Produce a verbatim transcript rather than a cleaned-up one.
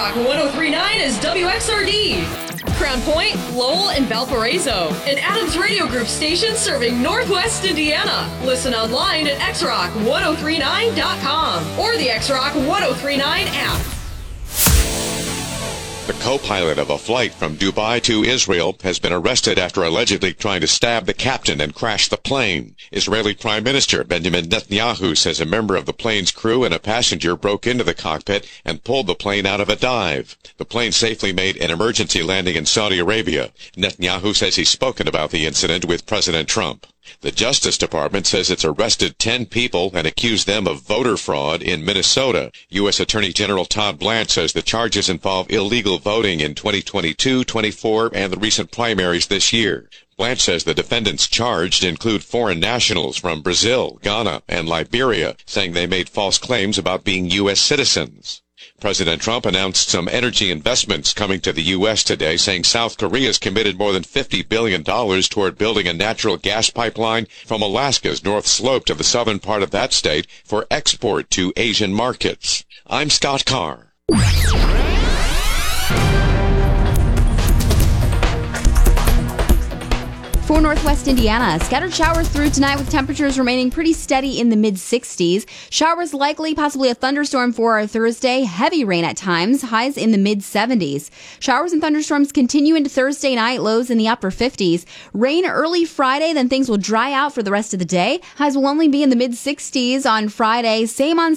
Rock one oh three point nine is W X R D. Crown Point, Lowell, and Valparaiso. An Adams Radio Group station serving Northwest Indiana. Listen online at x rock ten thirty-nine dot com or the X Rock ten thirty-nine app. The co-pilot of a flight from Dubai to Israel has been arrested after allegedly trying to stab the captain and crash the plane. Israeli Prime Minister Benjamin Netanyahu says a member of the plane's crew and a passenger broke into the cockpit and pulled the plane out of a dive. The plane safely made an emergency landing in Saudi Arabia. Netanyahu says he's spoken about the incident with President Trump. The Justice Department says it's arrested ten people and accused them of voter fraud in Minnesota. U S Attorney General Todd Blanche says the charges involve illegal voting in twenty twenty-two, twenty-four, and the recent primaries this year. Blanche says the defendants charged include foreign nationals from Brazil, Ghana, and Liberia, saying they made false claims about being U S citizens. President Trump announced some energy investments coming to the U S today, saying South Korea's committed more than fifty billion dollars toward building a natural gas pipeline from Alaska's North Slope to the southern part of that state for export to Asian markets. I'm Scott Carr. For Northwest Indiana, scattered showers through tonight with temperatures remaining pretty steady in the mid sixties. Showers likely, possibly a thunderstorm for our Thursday. Heavy rain at times, highs in the mid seventies. Showers and thunderstorms continue into Thursday night, lows in the upper fifties. Rain early Friday, then things will dry out for the rest of the day. Highs will only be in the mid sixties on Friday. Same on